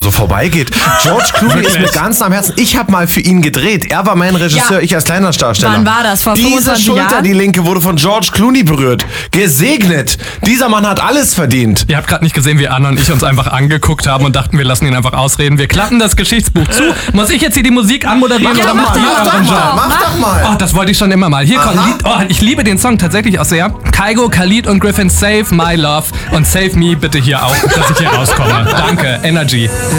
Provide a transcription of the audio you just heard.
so vorbeigeht. George Clooney ist mir ganz am Herzen. Ich habe mal für ihn gedreht. Er war mein Regisseur, ich als kleiner Darsteller. Wann war das? Vor Diese 25 Schulter, Jahren? die linke, wurde von George Clooney berührt. Gesegnet. Dieser Mann hat alles verdient. Ihr habt gerade nicht gesehen, wie Anna und ich uns einfach angeguckt haben und dachten, wir lassen ihn einfach ausreden. Wir klappen das Geschichtsbuch zu. Muss ich jetzt hier die Musik anmoderieren oder macht ihr euren Job? Mach doch mal. Oh, das wollte ich schon immer mal. Hier kommt Lied. Oh, ich liebe den Song tatsächlich auch sehr. Kygo, Khalid und Griffin, Save My Love und Save Me bitte hier auch, dass ich hier rauskomme. Danke, Energy.